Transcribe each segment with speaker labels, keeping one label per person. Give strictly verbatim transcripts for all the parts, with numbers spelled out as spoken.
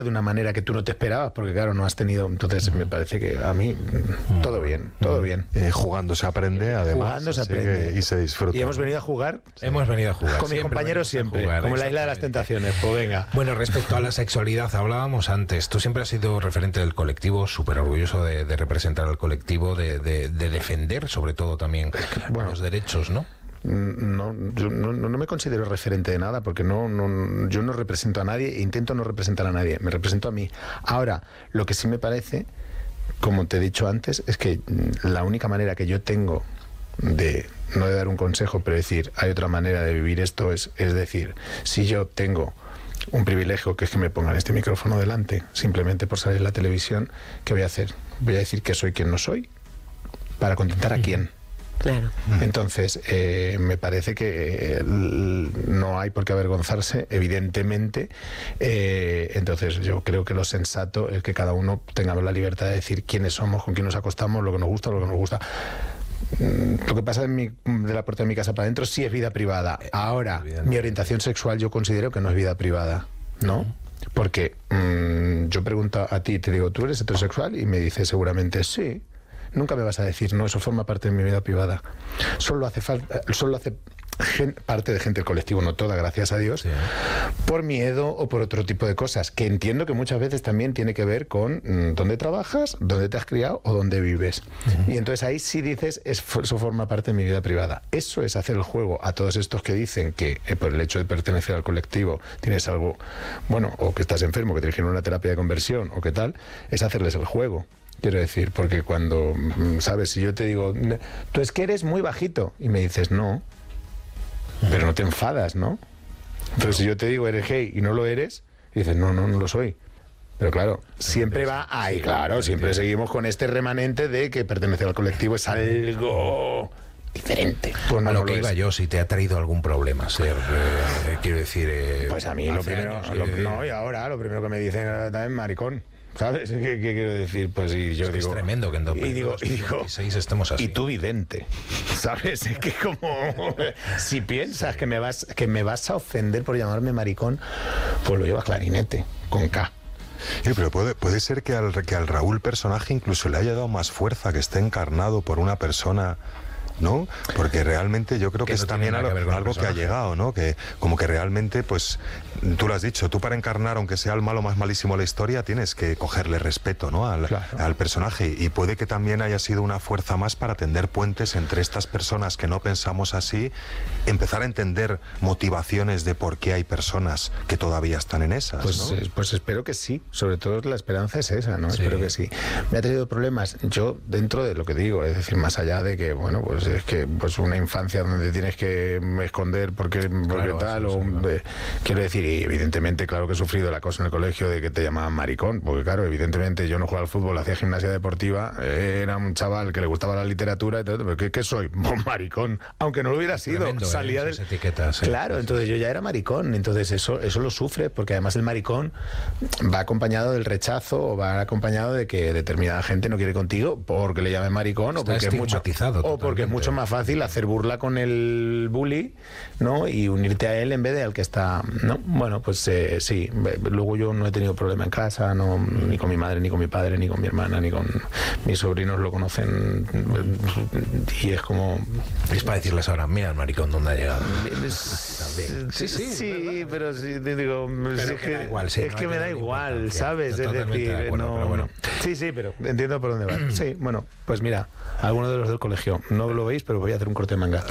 Speaker 1: de una manera que tú no te esperabas, porque claro, no has tenido, entonces me parece que a mí todo bien, todo bien.
Speaker 2: Eh, jugando se aprende, además.
Speaker 1: Jugando se aprende.
Speaker 2: Que, y se disfruta.
Speaker 1: Y hemos venido a jugar.
Speaker 3: Sí. Hemos venido a jugar.
Speaker 1: Con mis compañeros siempre,
Speaker 3: jugar,
Speaker 1: como la Isla de las Tentaciones, pues venga.
Speaker 3: Bueno, respecto a la sexualidad, hablábamos antes, tú siempre has sido referente del colectivo, súper orgulloso de, de representar al colectivo, de, de, de defender sobre todo también bueno, los derechos, ¿no?
Speaker 1: No, yo no, no me considero referente de nada porque no, no, yo no represento a nadie e intento no representar a nadie, me represento a mí. Ahora, lo que sí me parece, como te he dicho antes, es que la única manera que yo tengo de, no de dar un consejo, pero decir, hay otra manera de vivir esto, es, es decir, si yo tengo un privilegio que es que me pongan este micrófono delante, simplemente por salir en la televisión, ¿qué voy a hacer? Voy a decir que soy quien no soy, para contentar a quién.
Speaker 4: Claro.
Speaker 1: Entonces, eh, me parece que eh, no hay por qué avergonzarse, evidentemente. Eh, entonces, yo creo que lo sensato es que cada uno tengamos la libertad de decir quiénes somos, con quién nos acostamos, lo que nos gusta, lo que no nos gusta. Lo que pasa en mi, de la puerta de mi casa para adentro sí es vida privada. Ahora, mi orientación sexual yo considero que no es vida privada, ¿no? Porque mmm, yo pregunto a ti, te digo, ¿tú eres heterosexual? Y me dices seguramente sí. Nunca me vas a decir, no, eso forma parte de mi vida privada. Solo hace falta, solo hace gente, parte de gente del colectivo, no toda, gracias a Dios, sí. por miedo o por otro tipo de cosas, que entiendo que muchas veces también tiene que ver con mmm, dónde trabajas, dónde te has criado o dónde vives. Uh-huh. Y entonces ahí sí dices, eso forma parte de mi vida privada. Eso es hacer el juego a todos estos que dicen que eh, por el hecho de pertenecer al colectivo tienes algo, bueno, o que estás enfermo, que te dijeron una terapia de conversión o qué tal, es hacerles el juego. Quiero decir, porque cuando, ¿sabes? Si yo te digo, tú es que eres muy bajito, y me dices, no, pero no te enfadas, ¿no? Entonces, si yo te digo, eres gay y no lo eres, y dices, no, no, no lo soy. Pero claro, siempre va ahí, claro, siempre seguimos con este remanente de que pertenecer al colectivo es algo diferente.
Speaker 3: Pues no, a lo que iba yo, si te ha traído algún problema ser, eh, quiero decir... Eh,
Speaker 1: pues a mí lo primero, años, lo, eh, no, y ahora lo primero que me dicen también maricón. ¿Sabes? ¿Qué, qué quiero decir? Pues y yo
Speaker 3: es que
Speaker 1: digo...
Speaker 3: Es tremendo que en dos mil
Speaker 1: digo, y digo,
Speaker 3: estemos así.
Speaker 1: Y tú vidente, ¿sabes? Es que como... Si piensas sí. que, me vas, que me vas a ofender por llamarme maricón, pues lo llevas clarinete, con K.
Speaker 2: Sí, pero puede, puede ser que al, que al Raúl personaje incluso le haya dado más fuerza, que esté encarnado por una persona... ¿no? Porque realmente yo creo que, que no es también algo, que, algo que ha llegado, ¿no? Que como que realmente, pues, tú lo has dicho, tú para encarnar, aunque sea el malo más malísimo de la historia, tienes que cogerle respeto, ¿no? Al, claro. al personaje. Y puede que también haya sido una fuerza más para tender puentes entre estas personas que no pensamos así, empezar a entender motivaciones de por qué hay personas que todavía están en esas,
Speaker 1: pues,
Speaker 2: ¿no?
Speaker 1: eh, pues espero que sí. Sobre todo la esperanza es esa, ¿no? Sí. Espero que sí. Me ha tenido problemas, yo, dentro de lo que digo, es decir, más allá de que, bueno, pues es que pues una infancia donde tienes que esconder porque, porque claro, tal, o sí, de, quiero decir, y evidentemente, claro que he sufrido la cosa en el colegio de que te llamaban maricón, porque claro, evidentemente yo no jugaba al fútbol, hacía gimnasia deportiva, eh, era un chaval que le gustaba la literatura y todo, pero ¿qué, qué soy? Pues maricón, aunque no lo hubiera sido.
Speaker 3: Tremendo,
Speaker 1: salía
Speaker 3: eh,
Speaker 1: de
Speaker 3: etiquetas, sí,
Speaker 1: claro,
Speaker 3: sí,
Speaker 1: entonces
Speaker 3: sí.
Speaker 1: yo ya era maricón, entonces eso, eso lo sufre, porque además el maricón va acompañado del rechazo o va acompañado de que determinada gente no quiere contigo porque le llamen maricón o porque, es mucho, o porque es mucho más fácil hacer burla con el bully, ¿no? Y unirte a él en vez de al que está, ¿no? Bueno, pues eh, sí, luego yo no he tenido problema en casa, no, ni con mi madre, ni con mi padre, ni con mi hermana, ni con mis sobrinos lo conocen y es como...
Speaker 3: Es para decirles ahora, mira el maricón, ¿dónde ha llegado?
Speaker 1: Sí, sí, sí, pero sí, te digo,
Speaker 3: pero
Speaker 1: es
Speaker 3: que,
Speaker 1: que,
Speaker 3: da igual, sí,
Speaker 1: es
Speaker 3: no
Speaker 1: que me da igual, ¿sabes? Es decir,
Speaker 3: de acuerdo,
Speaker 1: no,
Speaker 3: pero bueno.
Speaker 1: Sí, sí, pero entiendo por dónde va. Sí, bueno, pues mira, algunos de los del colegio, no lo veis, pero voy a hacer un corte de manga.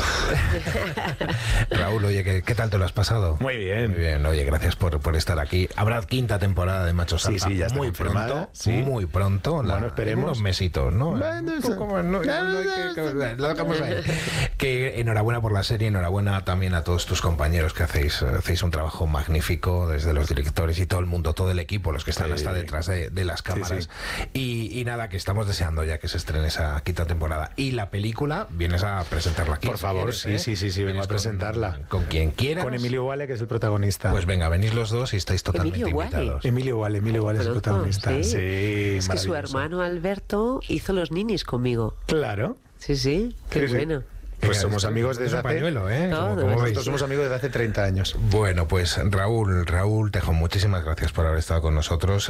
Speaker 3: Raúl, oye, ¿qué, ¿qué tal te lo has pasado?
Speaker 1: Muy bien.
Speaker 3: Muy bien, oye, gracias por, por estar aquí. Habrá quinta temporada de Macho Salsa.
Speaker 1: Sí, sí, ya está
Speaker 3: muy pronto, sí. muy pronto.
Speaker 1: Bueno,
Speaker 3: la,
Speaker 1: esperemos.
Speaker 3: Unos mesitos, ¿no?
Speaker 1: Bueno, eso...
Speaker 3: ¿Cómo? No, no, no hay que, lo dejamos ahí. Que enhorabuena por la serie, enhorabuena también a todos tus compañeros que hacéis, hacéis un trabajo magnífico, desde los directores y todo el mundo, todo el equipo, los que están sí. hasta detrás de, de las cámaras. Sí, sí. Y, y nada, que estamos deseando ya que se estrene esa quinta temporada. Y la película, vienes a presentarla aquí.
Speaker 1: Por
Speaker 3: si
Speaker 1: favor,
Speaker 3: quieres,
Speaker 1: sí,
Speaker 3: ¿eh?
Speaker 1: sí, sí, sí, vengo a presentarla.
Speaker 3: Con, con quien quieras.
Speaker 1: Con Emilio Wale, que es el protagonista.
Speaker 3: Pues venga, venís los dos y estáis totalmente
Speaker 4: Emilio
Speaker 3: invitados.
Speaker 4: Wale.
Speaker 1: Emilio Wale, Emilio Wale es el protagonista.
Speaker 4: Sí,
Speaker 1: sí
Speaker 4: es que su hermano Alberto hizo los ninis conmigo.
Speaker 1: Claro.
Speaker 4: Sí, sí, qué
Speaker 1: sí,
Speaker 4: bueno.
Speaker 1: Sí. Pues somos amigos desde hace...
Speaker 3: Pañuelo, ¿eh?
Speaker 4: No,
Speaker 3: como,
Speaker 4: como
Speaker 1: Nosotros somos amigos desde hace treinta años.
Speaker 3: Bueno, pues Raúl, Raúl Tejón, muchísimas gracias por haber estado con nosotros.